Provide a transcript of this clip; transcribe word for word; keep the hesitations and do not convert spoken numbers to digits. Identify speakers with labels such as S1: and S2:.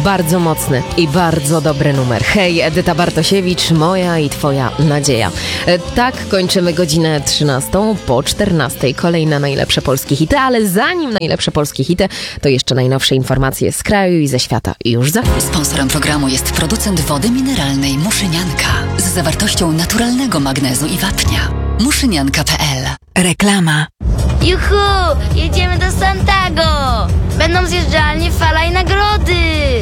S1: bardzo mocny i bardzo dobry numer. Hej, Edyta Bartosiewicz, moja i twoja nadzieja. Tak, kończymy godzinę trzynastą, po czternastej kolejne najlepsze polskie hity, ale zanim najlepsze polskie hity, to jeszcze najnowsze informacje z kraju i ze świata. Już za chwilę.
S2: Sponsorem programu jest producent wody mineralnej Muszynianka z zawartością naturalnego magnezu i wapnia. muszynianka kropka pe el. Reklama.
S3: Juhu! Jedziemy do Santago! Będą zjeżdżalnie, fala i nagrody!